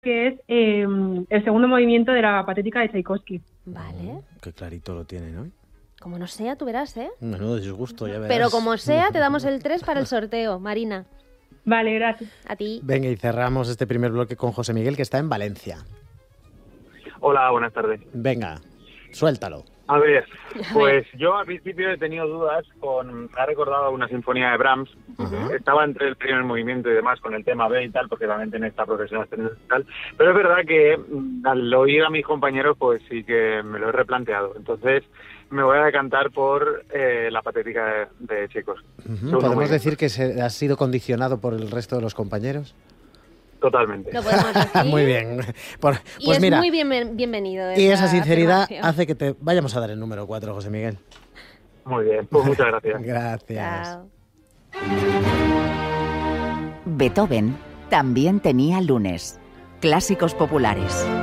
que es el segundo movimiento de la Patética de Tchaikovsky. Vale. Qué clarito lo tiene, ¿no? Como no sea, tú verás, ¿eh? Menudo disgusto, ya verás. Pero como sea, te damos el 3 para el sorteo, Marina. Vale, gracias. A ti. Venga, y cerramos este primer bloque con José Miguel, que está en Valencia. Hola, buenas tardes. Venga, suéltalo. A ver, pues yo al principio he tenido dudas ha recordado una sinfonía de Brahms. Estaba entre el primer movimiento y demás con el tema B y tal, porque realmente en esta profesión y tal. Pero es verdad que al oír a mis compañeros, pues sí que me lo he replanteado. Entonces me voy a decantar por la Patética de Tchaikovsky. ¿Podemos decir que ha sido condicionado por el resto de los compañeros? Totalmente. Lo podemos decir. Muy bien. Pues Y es mira, muy bienvenido. y esa sinceridad afirmación. hace que te vayamos a dar el número 4, José Miguel. Muy bien, pues muchas gracias. Gracias. Chao. Beethoven también tenía lunes. Clásicos populares.